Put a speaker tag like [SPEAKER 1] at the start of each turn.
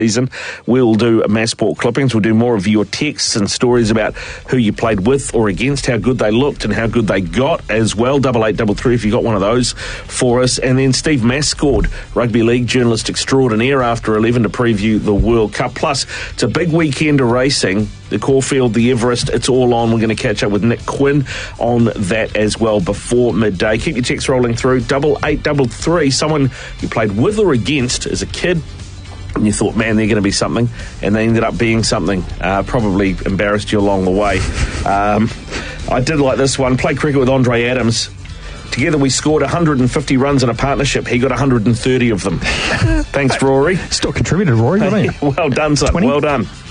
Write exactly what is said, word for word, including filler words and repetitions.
[SPEAKER 1] season. We'll do mass sport clippings. We'll do more of your texts and stories about who you played with or against, how good they looked and how good they got as well. Double eight double three if you got one of those for us. And then Steve Mascord, rugby league journalist extraordinaire, after eleven to preview the World Cup. Plus, it's a big weekend of racing. The Caulfield, the Everest, it's all on. We're going to catch up with Nick Quinn on that as well before midday. Keep your texts rolling through. Double eight double three. Someone you played with or against as a kid, and you thought, man, they're going to be something, and they ended up being something. Uh, probably embarrassed you along the way. Um, I did like this one. Played cricket with Andre Adams. Together we scored one hundred fifty runs in a partnership. He got one hundred thirty of them. Thanks, Rory.
[SPEAKER 2] Still contributed, Rory, didn't he?
[SPEAKER 1] Well done, son. twenty? Well done.